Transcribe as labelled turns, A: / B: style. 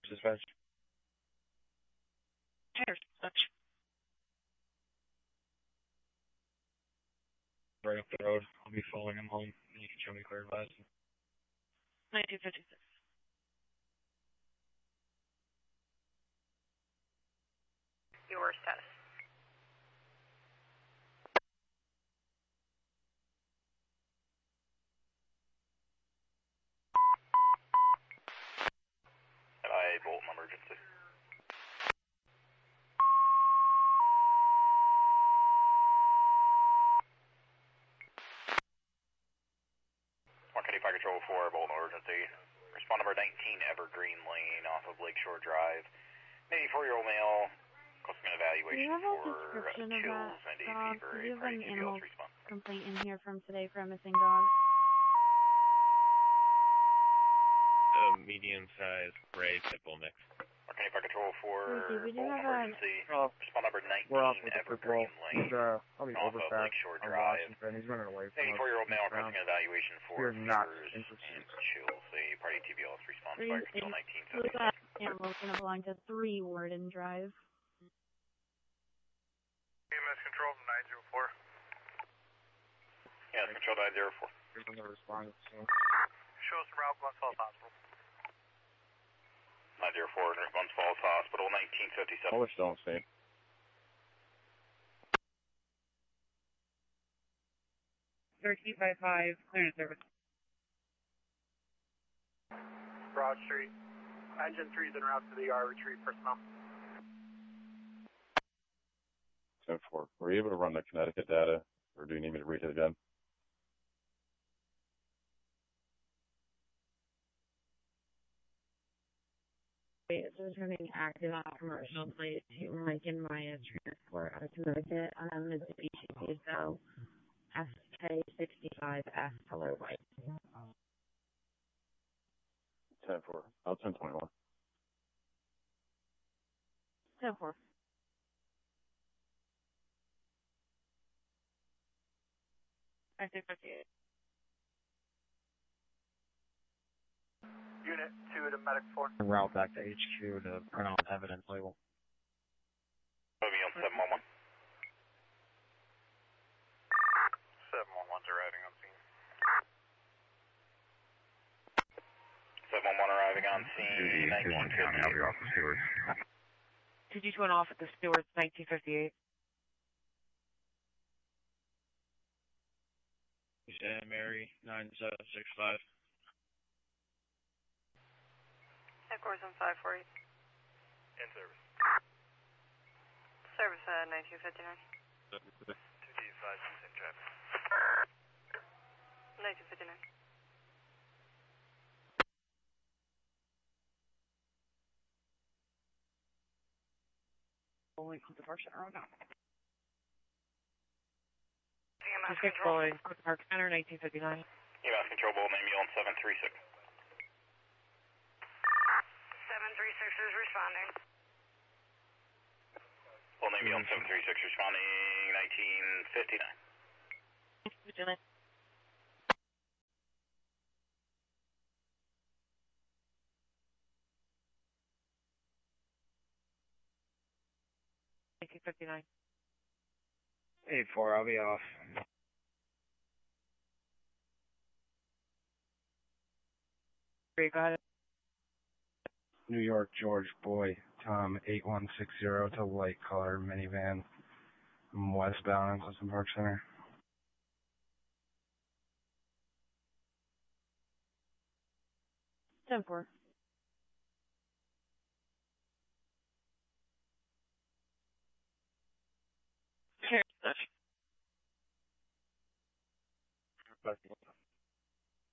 A: Dispatch.
B: Cheers.
A: Right up the road. I'll be following him home. And you can show me clear advice.
B: 1956.
C: Your status.
D: I Bolton emergency. Fire Control 4, Bolton emergency. Respond number 19, Evergreen Lane off of Lakeshore Drive. 84-year-old male, requesting an evaluation for chills and a fever.
E: Do you have an animal
D: response.
E: complaint in here from today for a missing dog?
A: A medium-sized gray pit bull mix.
D: Fire Control 4,
E: we do
D: Bolton
E: have a...
D: emergency. Respond number 19,
A: We're off with the pit bull.
D: Evergreen Lane.
A: He's probably
D: off of
A: overfast
D: Lakeshore
A: on
D: Drive.
A: Washington. He's running away from us.
D: 84-year-old male requesting an evaluation for
A: We're not
D: fevers
A: interested.
D: and chills. A party TBLS response.
E: Three
D: Fire Control
E: is
D: 1976.
E: that animal's going to belong to 3 Warden Drive.
F: EMS Control 904.
D: Yeah, Control 904.
A: He's going to respond soon.
F: Show us around Glens Falls Hospital.
D: 904 in Glens Falls Hospital, 1957.
A: Polish don't say.
B: Thirteen by 5, clearance service.
F: Broad Street. Engine 3 is en route to the ER. Retrieve personnel.
G: 10-4. Were you able to run the Connecticut data, or do you need me to read it again?
E: It's returning active on commercial plate to Mike and Maya transport out of Connecticut on a Mitsubishi Diesel SK65F color white.
G: 10-4. I'll 10-21.
E: 10-4.
B: I think 58.
F: Unit 2 to Medic 4.
A: En route back to HQ to print out evidence label.
D: Moving on 711.
F: 711's arriving on scene.
D: 711 arriving on scene. 1958.
A: I'll be off the Stewards.
B: 221 off at the Stewards, 1958.
A: Mary, 9765.
C: Headquarters on 548.
F: In service.
C: Service 1959.
F: 2D5 in traffic.
C: 1959.
B: Bowling Club Park Center, oh no.
C: EMS
B: 26
C: Control.
B: Bowling Club Park Center, 1959.
D: EMS Control, Bolton Ambulance 736.
C: 736 is responding.
D: Bolton Ambulance 736 responding 1959.
B: 59. $1959.
A: 8-4, I'll be off.
B: Great, go ahead.
A: New York, George Boy, Tom, 8160 to light color minivan. I'm westbound in Clifton Park Center.
E: 10-4.
B: Cheers.
A: Back to